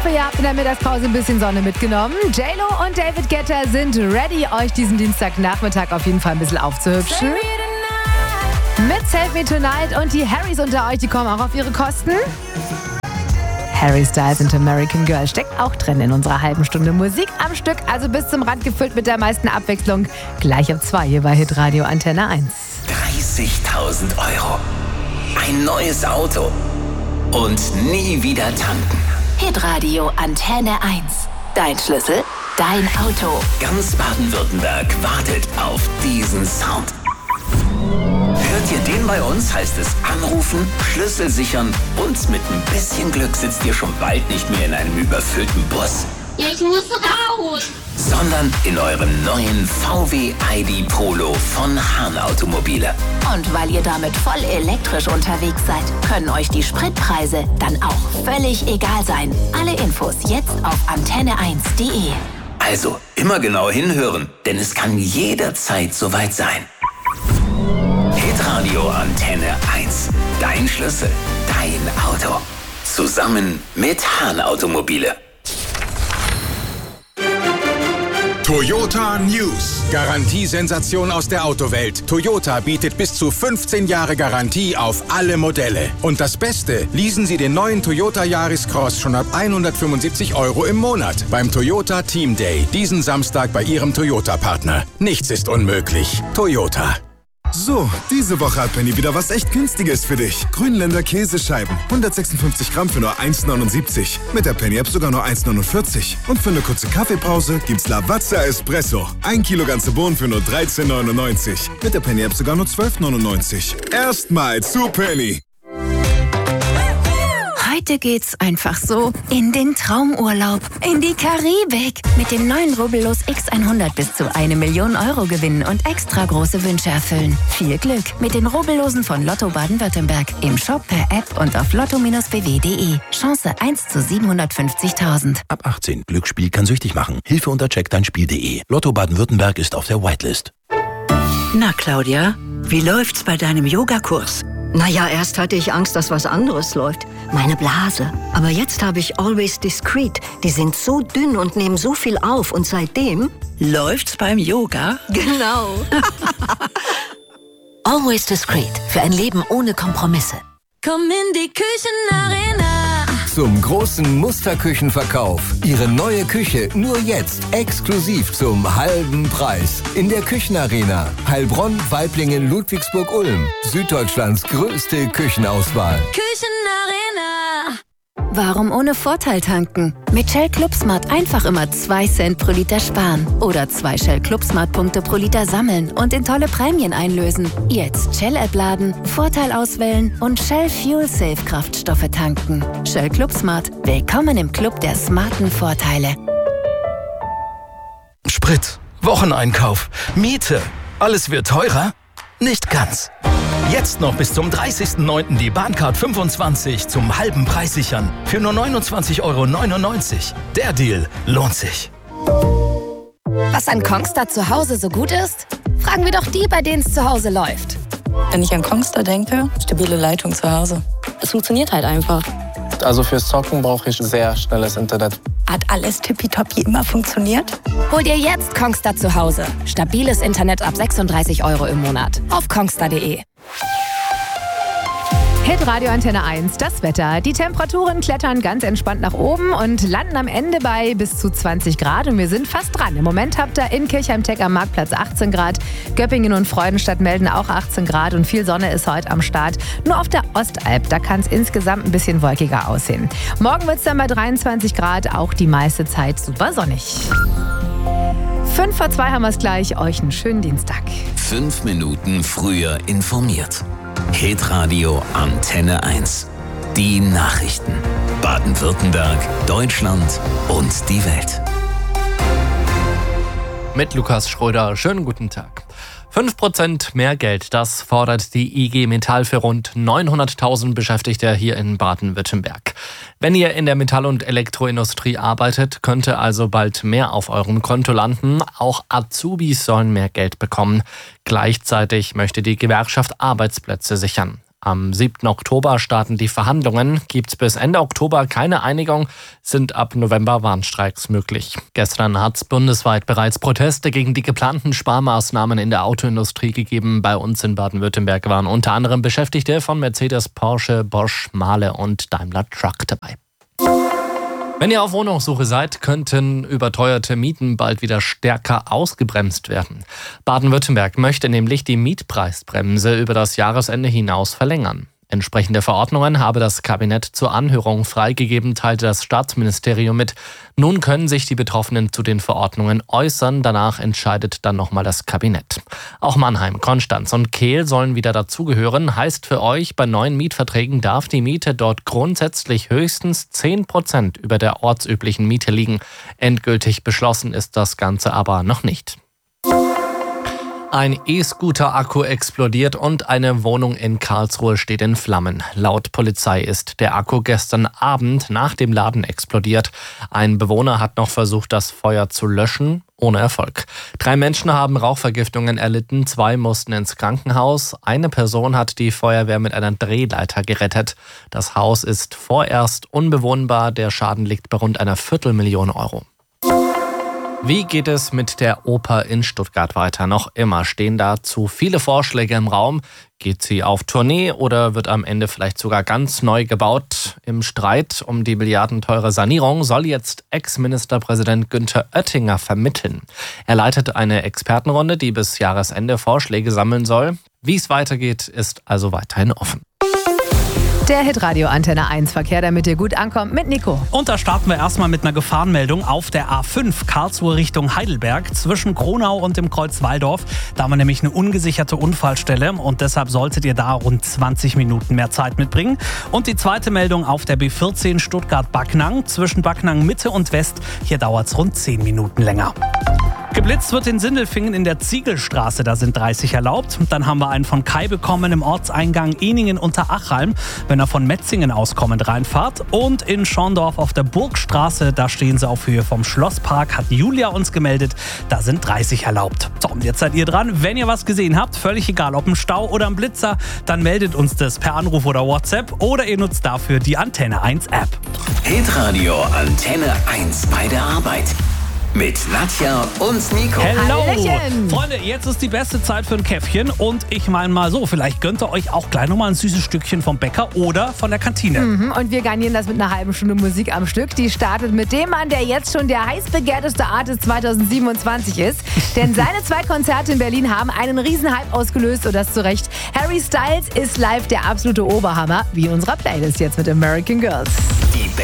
Ihr habt in der Mittagspause ein bisschen Sonne mitgenommen. J-Lo und David Guetta sind ready, euch diesen Dienstagnachmittag auf jeden Fall ein bisschen aufzuhübschen. Mit Save Me Tonight und die Harrys unter euch, die kommen auch auf ihre Kosten. Harry Styles und American Girl steckt auch drin in unserer halben Stunde Musik am Stück, also bis zum Rand gefüllt mit der meisten Abwechslung. Gleich ab 2 hier bei Hitradio Antenne 1. 30.000 €. Ein neues Auto. Und nie wieder tanken. Hitradio Antenne 1. Dein Schlüssel, dein Auto. Ganz Baden-Württemberg wartet auf diesen Sound. Hört ihr den bei uns, heißt es anrufen, Schlüssel sichern und mit ein bisschen Glück sitzt ihr schon bald nicht mehr in einem überfüllten Bus. Ich muss raus! Sondern in eurem neuen VW ID Polo von Hahn Automobile. Und weil ihr damit voll elektrisch unterwegs seid, können euch die Spritpreise dann auch völlig egal sein. Alle Infos jetzt auf antenne1.de. Also immer genau hinhören, denn es kann jederzeit soweit sein. Hitradio Antenne 1. Dein Schlüssel, dein Auto. Zusammen mit Hahn Automobile. Toyota News. Garantiesensation aus der Autowelt. Toyota bietet bis zu 15 Jahre Garantie auf alle Modelle. Und das Beste, leasen Sie den neuen Toyota Yaris Cross schon ab 175 € im Monat beim Toyota Team Day. Diesen Samstag bei Ihrem Toyota-Partner. Nichts ist unmöglich. Toyota. So, diese Woche hat Penny wieder was echt Günstiges für dich. Grünländer Käsescheiben. 156 Gramm für nur 1,79. Mit der Penny-App sogar nur 1,49. Und für eine kurze Kaffeepause gibt's Lavazza Espresso. 1 Kilo ganze Bohnen für nur 13,99. Mit der Penny-App sogar nur 12,99. Erstmal zu Penny. Heute geht's einfach so in den Traumurlaub, in die Karibik. Mit dem neuen Rubbellos X100 bis zu 1 Million € gewinnen und extra große Wünsche erfüllen. Viel Glück mit den Rubbellosen von Lotto Baden-Württemberg. Im Shop, per App und auf lotto-bw.de. Chance 1 zu 750.000. Ab 18. Glücksspiel kann süchtig machen. Hilfe unter checkdeinspiel.de. Lotto Baden-Württemberg ist auf der Whitelist. Na, Claudia, wie läuft's bei deinem Yogakurs? Naja, erst hatte ich Angst, dass was anderes läuft. Meine Blase. Aber jetzt habe ich Always Discreet. Die sind so dünn und nehmen so viel auf. Und seitdem... Läuft's beim Yoga? Genau. Always Discreet. Für ein Leben ohne Kompromisse. Komm in die Küchenarena. Zum großen Musterküchenverkauf. Ihre neue Küche nur jetzt exklusiv zum halben Preis. In der Küchenarena. Heilbronn, Waiblingen, Ludwigsburg-Ulm. Süddeutschlands größte Küchenauswahl. Küchenarena. Warum ohne Vorteil tanken? Mit Shell Club Smart einfach immer 2 Cent pro Liter sparen. Oder 2 Shell Club Smart Punkte pro Liter sammeln und in tolle Prämien einlösen. Jetzt Shell-App laden, Vorteil auswählen und Shell Fuel Safe Kraftstoffe tanken. Shell Club Smart. Willkommen im Club der smarten Vorteile. Sprit, Wocheneinkauf, Miete. Alles wird teurer? Nicht ganz. Jetzt noch bis zum 30.09. die Bahncard 25 zum halben Preis sichern. Für nur 29,99 €. Der Deal lohnt sich. Was an Kongstar zu Hause so gut ist? Fragen wir doch die, bei denen es zu Hause läuft. Wenn ich an Kongstar denke, stabile Leitung zu Hause. Es funktioniert halt einfach. Also fürs Zocken brauche ich sehr schnelles Internet. Hat alles tippitoppi immer funktioniert? Hol dir jetzt Kongstar zu Hause. Stabiles Internet ab 36 € im Monat. Auf kongstar.de. Hitradio Antenne 1, das Wetter. Die Temperaturen klettern ganz entspannt nach oben und landen am Ende bei bis zu 20 Grad. Und wir sind fast dran. Im Moment habt ihr in Kirchheim-Teck am Marktplatz 18 Grad. Göppingen und Freudenstadt melden auch 18 Grad. Und viel Sonne ist heute am Start. Nur auf der Ostalb, da kann es insgesamt ein bisschen wolkiger aussehen. Morgen wird es dann bei 23 Grad. Auch die meiste Zeit super sonnig. 5 vor 2 haben wir es gleich. Euch einen schönen Dienstag. 5 Minuten früher informiert. Hitradio Antenne 1. Die Nachrichten. Baden-Württemberg, Deutschland und die Welt. Mit Lukas Schröder. Schönen guten Tag. 5% mehr Geld, das fordert die IG Metall für rund 900.000 Beschäftigte hier in Baden-Württemberg. Wenn ihr in der Metall- und Elektroindustrie arbeitet, könnte also bald mehr auf eurem Konto landen. Auch Azubis sollen mehr Geld bekommen. Gleichzeitig möchte die Gewerkschaft Arbeitsplätze sichern. Am 7. Oktober starten die Verhandlungen. Gibt's bis Ende Oktober keine Einigung, sind ab November Warnstreiks möglich. Gestern hat's bundesweit bereits Proteste gegen die geplanten Sparmaßnahmen in der Autoindustrie gegeben. Bei uns in Baden-Württemberg waren unter anderem Beschäftigte von Mercedes, Porsche, Bosch, Mahle und Daimler Truck dabei. Wenn ihr auf Wohnungssuche seid, könnten überteuerte Mieten bald wieder stärker ausgebremst werden. Baden-Württemberg möchte nämlich die Mietpreisbremse über das Jahresende hinaus verlängern. Entsprechende Verordnungen habe das Kabinett zur Anhörung freigegeben, teilte das Staatsministerium mit. Nun können sich die Betroffenen zu den Verordnungen äußern. Danach entscheidet dann nochmal das Kabinett. Auch Mannheim, Konstanz und Kehl sollen wieder dazugehören. Heißt für euch, bei neuen Mietverträgen darf die Miete dort grundsätzlich höchstens 10% über der ortsüblichen Miete liegen. Endgültig beschlossen ist das Ganze aber noch nicht. Ein E-Scooter-Akku explodiert und eine Wohnung in Karlsruhe steht in Flammen. Laut Polizei ist der Akku gestern Abend nach dem Laden explodiert. Ein Bewohner hat noch versucht, das Feuer zu löschen, ohne Erfolg. 3 Menschen haben Rauchvergiftungen erlitten, 2 mussten ins Krankenhaus. Eine Person hat die Feuerwehr mit einer Drehleiter gerettet. Das Haus ist vorerst unbewohnbar. Der Schaden liegt bei rund einer 250.000 Euro. Wie geht es mit der Oper in Stuttgart weiter? Noch immer stehen dazu viele Vorschläge im Raum. Geht sie auf Tournee oder wird am Ende vielleicht sogar ganz neu gebaut? Im Streit um die milliardenteure Sanierung soll jetzt Ex-Ministerpräsident Günther Oettinger vermitteln. Er leitet eine Expertenrunde, die bis Jahresende Vorschläge sammeln soll. Wie es weitergeht, ist also weiterhin offen. Der Hitradio Antenne 1 Verkehr, damit ihr gut ankommt, mit Nico. Und da starten wir erstmal mit einer Gefahrenmeldung auf der A5 Karlsruhe Richtung Heidelberg zwischen Kronau und dem Kreuz Walldorf. Da haben wir nämlich eine ungesicherte Unfallstelle und deshalb solltet ihr da rund 20 Minuten mehr Zeit mitbringen. Und die zweite Meldung auf der B14 Stuttgart-Backnang zwischen Backnang Mitte und West. Hier dauert es rund 10 Minuten länger. Geblitzt wird in Sindelfingen in der Ziegelstraße, da sind 30 erlaubt. Dann haben wir einen von Kai bekommen im Ortseingang Eningen unter Achalm, wenn er von Metzingen auskommend reinfahrt. Und in Schorndorf auf der Burgstraße, da stehen sie auf Höhe vom Schlosspark, hat Julia uns gemeldet, da sind 30 erlaubt. So, und jetzt seid ihr dran. Wenn ihr was gesehen habt, völlig egal, ob ein Stau oder ein Blitzer, dann meldet uns das per Anruf oder WhatsApp oder ihr nutzt dafür die Antenne 1 App. Hitradio Antenne 1 bei der Arbeit. Mit Nadja und Nico. Hello! Hallöchen. Freunde, jetzt ist die beste Zeit für ein Käffchen und ich meine mal so, vielleicht gönnt ihr euch auch gleich nochmal ein süßes Stückchen vom Bäcker oder von der Kantine. Und wir garnieren das mit einer halben Stunde Musik am Stück. Die startet mit dem Mann, der jetzt schon der heiß begehrteste Artist 2027 ist. Denn seine 2 Konzerte in Berlin haben einen Riesenhype ausgelöst und das zu Recht. Harry Styles ist live der absolute Oberhammer, wie in unserer Playlist jetzt mit American Girls.